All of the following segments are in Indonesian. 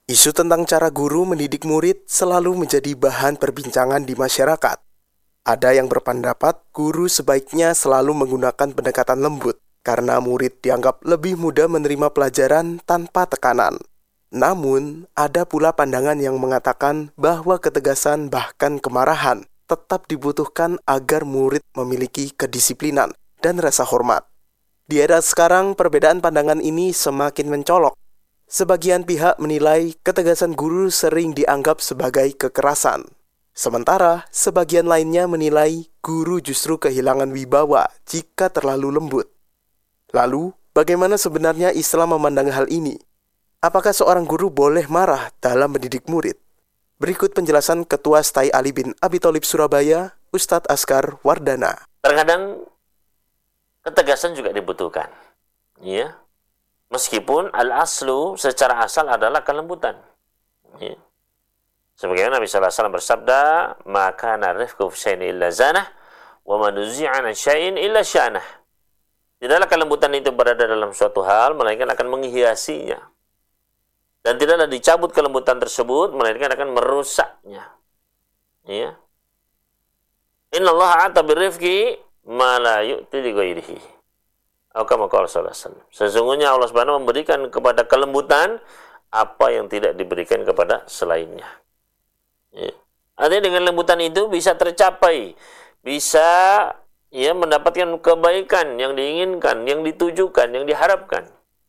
Isu tentang cara guru mendidik murid selalu menjadi bahan perbincangan di masyarakat. Ada yang berpendapat guru sebaiknya selalu menggunakan pendekatan lembut karena murid dianggap lebih mudah menerima pelajaran tanpa tekanan. Namun, ada pula pandangan yang mengatakan bahwa ketegasan bahkan kemarahan tetap dibutuhkan agar murid memiliki kedisiplinan dan rasa hormat. Di era sekarang, perbedaan pandangan ini semakin mencolok. Sebagian pihak menilai ketegasan guru sering dianggap sebagai kekerasan. Sementara, sebagian lainnya menilai guru justru kehilangan wibawa jika terlalu lembut. Lalu, bagaimana sebenarnya Islam memandang hal ini? Apakah seorang guru boleh marah dalam mendidik murid? Berikut penjelasan Ketua STAI Ali bin Abi Thalib Surabaya, Ustadz Askar Wardana. Terkadang ketegasan juga dibutuhkan. Ya. Meskipun al-aslu secara asal adalah kelembutan. Ya. Sebagaimana Nabi sallallahu alaihi wasallam bersabda, "Maka narifku fi syai'in illa zanah, wa man nuzi'a an syai'in illa sya'nah." Tidaklah kelembutan itu berada dalam suatu hal melainkan akan menghiasinya. Dan tidaklah dicabut kelembutan tersebut melainkan akan merusaknya. Ya. Innallaha 'ata birrifqi ma la yu'ti li ghairihi. Sesungguhnya Allah Subhanahu memberikan kepada kelembutan apa yang tidak diberikan kepada selainnya. Ya. Artinya dengan lembutan itu bisa tercapai, bisa mendapatkan kebaikan yang diinginkan, yang ditujukan, yang diharapkan.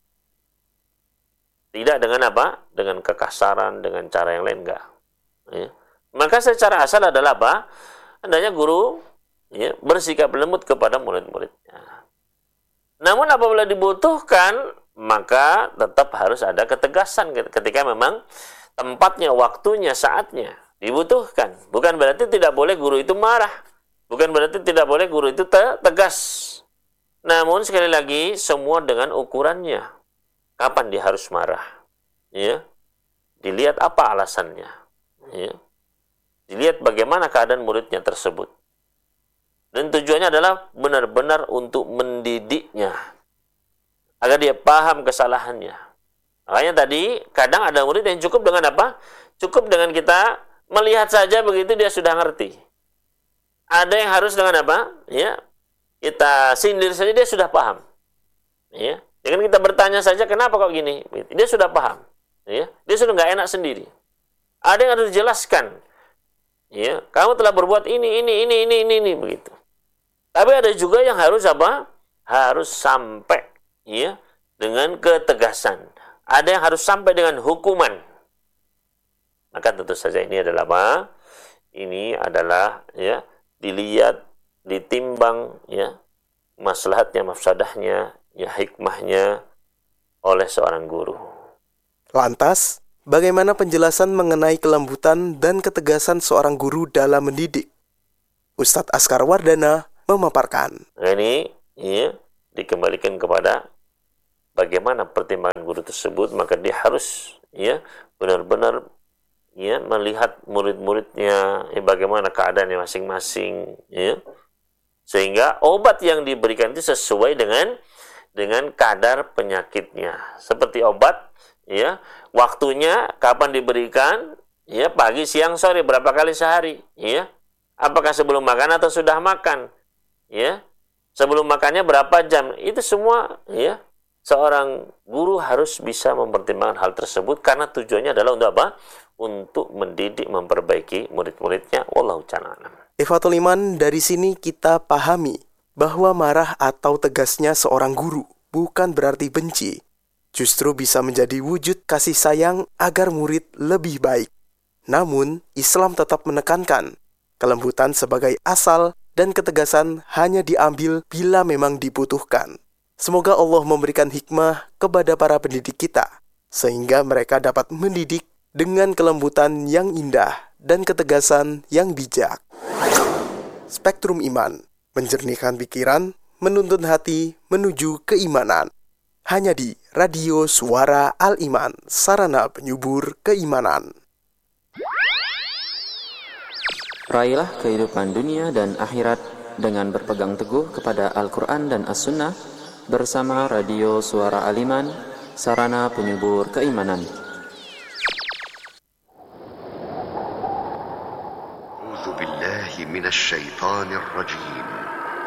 Tidak dengan apa? Dengan kekasaran, dengan cara yang lain enggak. Ya. Maka secara asal adalah apa? Hendaknya guru bersikap lembut kepada murid-muridnya. Namun apabila dibutuhkan, maka tetap harus ada ketegasan ketika memang tempatnya, waktunya, saatnya dibutuhkan. Bukan berarti tidak boleh guru itu marah. Bukan berarti tidak boleh guru itu tegas. Namun sekali lagi, semua dengan ukurannya. Kapan dia harus marah? Ya. Dilihat apa alasannya. Ya. Dilihat bagaimana keadaan muridnya tersebut. Dan tujuannya adalah benar-benar untuk mendidiknya. Agar dia paham kesalahannya. Makanya tadi, kadang ada murid yang cukup dengan apa? Cukup dengan kita melihat saja begitu dia sudah ngerti. Ada yang harus dengan apa? Ya, kita sindir saja dia sudah paham. Ya, dengan kita bertanya saja kenapa kok gini? Dia sudah paham. Ya, dia sudah nggak enak sendiri. Ada yang harus dijelaskan. Ya, kamu telah berbuat ini begitu. Tapi ada juga yang harus apa? Harus sampai dengan ketegasan. Ada yang harus sampai dengan hukuman. Maka tentu saja ini adalah apa? Ini adalah dilihat, ditimbang maslahatnya, mafsadahnya, hikmahnya oleh seorang guru. Lantas, bagaimana penjelasan mengenai kelembutan dan ketegasan seorang guru dalam mendidik? Ustadz Askar Wardana memaparkan. Nah, ini dikembalikan kepada bagaimana pertimbangan guru tersebut, maka dia harus benar-benar melihat murid-muridnya, bagaimana keadaannya masing-masing, sehingga obat yang diberikan itu sesuai dengan kadar penyakitnya. Seperti obat, waktunya kapan diberikan, pagi, siang, sore, berapa kali sehari, apakah sebelum makan atau sudah makan, sebelum makannya berapa jam, itu semua, seorang guru harus bisa mempertimbangkan hal tersebut karena tujuannya adalah untuk apa? Untuk mendidik, memperbaiki murid-muridnya. Wallahu ta'ala a'lam. Ikhwatul Iman, dari sini kita pahami bahwa marah atau tegasnya seorang guru bukan berarti benci. Justru bisa menjadi wujud kasih sayang agar murid lebih baik. Namun, Islam tetap menekankan kelembutan sebagai asal dan ketegasan hanya diambil bila memang dibutuhkan. Semoga Allah memberikan hikmah kepada para pendidik kita, sehingga mereka dapat mendidik dengan kelembutan yang indah dan ketegasan yang bijak. Spektrum Iman, menjernihkan pikiran, menuntun hati menuju keimanan. Hanya di Radio Suara Al-Iman, sarana penyubur keimanan. Raihlah kehidupan dunia dan akhirat dengan berpegang teguh kepada Al-Quran dan As-Sunnah bersama Radio Suara Al-Iman, sarana penyubur keimanan. أعوذ بالله من الشيطان الرجيم